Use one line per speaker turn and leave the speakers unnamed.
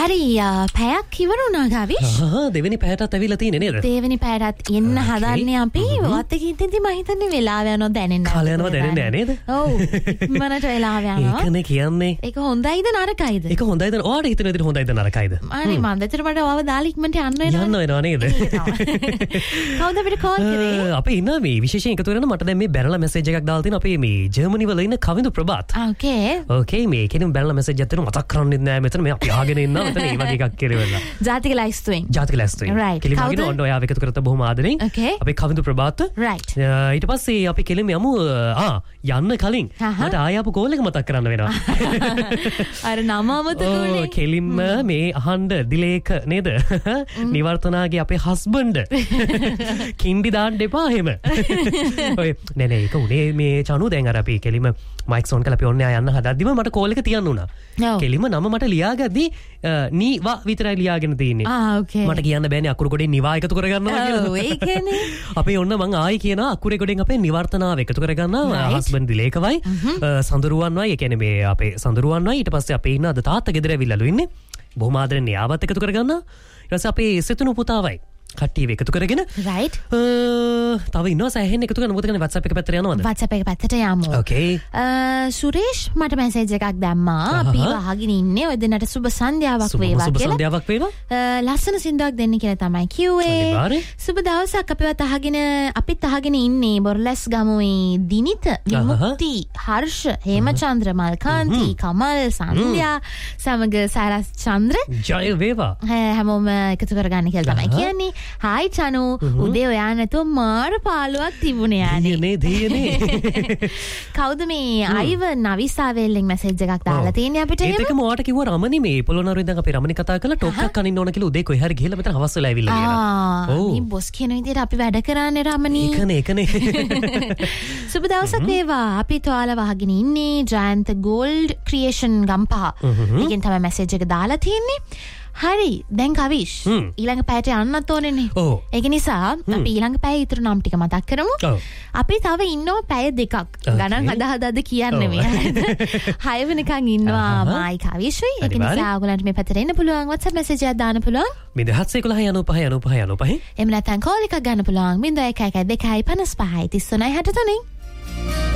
හරි පැයක් ඉවරුණා ගාවිෂ්.
දෙවෙනි පැයටත් ඇවිල්ලා තියෙන්නේ නේද?
දෙවෙනි පැයටත් එන්න හදන්නේ අපි. වත් එක ඉතින්දි මම හිතන්නේ වෙලාව යනවා දැනෙන්නේ නැහැ.
කාලය යනවා දැනෙන්නේ නැහැ නේද?
ඔව්. මනට වෙලාව යනවා.
ඒකනේ කියන්නේ.
ඒක හොඳයිද නරකයිද?
ඒක හොඳයිද? ඔයාලට හිතන විදිහට හොඳයිද නරකයිද?
හරි මම දෙතර මට ඔයාව දාලා ඉක්මනට යන්න වෙනවා.
යන්න වෙනවා නේද?
කවුද අපිට කෝල් කරේ?
අපි ඉන්න මේ විශේෂයෙන් එකතු වෙන මට දැන් මේ බැනලා මැසේජ් එකක් දාලා තියෙනවා. අපි මේ ජර්මනි වල ඉන්න කවිඳු ප්‍රභාත්. ඕකේ මේ කෙනෙක් බැනලා මැසේජ් එකක් දෙනවා. මතක් කරන්නේ නැහැ මෙතන මේ අපි ආගෙන ඉන්නවා. මෙතන මේ වගේ එකක් කෙරෙවලා.
ජාතික ලයිස්තුවෙන්.
කෙලිමගෙන ඔන්න ඔයාව එකතු කරත බොහොම ආදරෙන්. අපි කවිඳු ප්‍රභාත්. ඊට පස්සේ අපි කෙලිම යමු යන්න කලින් මට ආයාපු කෝල් එක මතක් කරන්න වෙනවා.
අර නම අමතකුනේ.
කෙලින්ම මේ අහන්න දිලේක නේද? නිවර්තනාගේ අපේ හස්බන්ඩ්. කින්ඩි දාන්න එපා එහෙම. ඔය නෑ ඒක උනේ මේ චනු දැන් අර අපි කෙලිම මයික් ඔන් කරලා අපි ඔන්න යන්න හදද්දිම මට කෝල් එක තියන්න උනා. කෙලිම නම මට ලියාගද්දි නීවා විතරයි ලියාගෙන තියෙන්නේ. මට කියන්න බෑනේ අකුරු ගොඩෙන් නිවා එකතු කරගන්නවා කියලා.
ඔව් ඒකනේ.
අපි ඔන්න මං ආයි කියනවා අකුරේ ගොඩෙන් අපේ නිවර්තනාව එකතු කරගන්නවා. හස්බන්ඩ් දිලේකවයි සඳරුවන්වයි ඒ කියන්නේ මේ අපේ සඳරුවන්වයි ඊට පස්සේ අපේ ඉන්න අද තාත්තා ගෙදර ඇවිල්ලාලු ඉන්නේ. බොහොම ආදරෙන් යාවත් එකතු කරගන්නවා. ඊට පස්සේ අපේ සෙතුණු පුතාවයි කට්ටිය එකතු කරගෙන තව ඉන්නවා සෑහෙන එකතු කරන මොකද කියන්නේ WhatsApp එක පැත්තට යනවද?
WhatsApp එක පැත්තට යමු.
ඕකේ.
සුරේෂ් මට මැසේජ් එකක් දැම්මා. අපි වහගෙන ඉන්නේ ඔය දෙන්නට සුබ සන්ධ්‍යාවක් වේවා කියලා.
සුබ සන්ධ්‍යාවක් වේවා.
ලස්සන සින්දුවක් දෙන්න කියලා තමයි කිව්වේ. සුබ දවසක් අපිවත් අපිත් අහගෙන ඉන්නේ බොරලැස් ගමුවේ දිනිත විමුක්ති හර්ෂ හේමචන්ද්‍ර මල්කාන්ති කමල් සන්ධ්‍යා සමග සරස් චන්ද්‍ර
ජය වේවා.
හැමෝම එකතු කරගන්න කියලා තමයි කියන්නේ. හායි චනු උදේ ඔයා නැතුව මාර පාළුවක් තිබුණේ යන්නේ.
දියනේ.
කවුද මේ අයිව නවිසාවෙල්ලෙන් මැසේජ් එකක් දාලා තියෙන්නේ අපිට එහෙම?
ඒකම ඔයාට කිව්වා රමණි මේ පොළොන්නරුවේ ඉඳන් අපි රමණි කතා කරලා ටොක් එකක් කනින්න ඕන කියලා උදේ කොහේ හරි ගිහලා මෙතන හවස් වෙලා ඇවිල්ලා කියලා.
මේ බොස් කියන විදිහට අපි වැඩ කරන්නේ රමණි.
ඒකනේ.
සුබ දවසක් වේවා. අපි ඔයාලා වහගෙන ඉන්නේ ජයන්ත ගෝල්ඩ් ක්‍රියේෂන් ගම්පහ. මේකෙන් තමයි මැසේජ් එක දාලා තියෙන්නේ. හරි දැන් කවිෂ් ඊළඟ පැයට යන්නත් ඕනේනේ. ඒක නිසා අපි ඊළඟ පැය ඉතුරු නම් ටික මතක් කරමු. අපි තව ඉන්නවා පැය දෙකක්. ගණන් හදා කියන්නේ මේ. 6 වෙනකන් ඉන්නවා මායි කවිෂුයි. ඒක නිසා ඔයගලන්ට මේ පැත්තට එන්න පුළුවන්. WhatsApp message එකක් දාන්න පුළුවන්.
0711959595.
එහෙම නැත්නම් කෝල් එකක් ගන්න පුළුවන්. 011255 33